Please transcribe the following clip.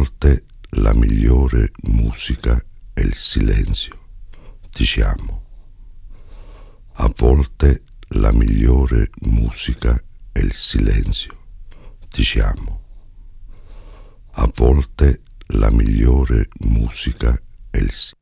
volte la migliore musica è il silenzio. Ti amo. A volte la migliore musica è il silenzio. Ti amo. A volte la migliore musica è il silenzio.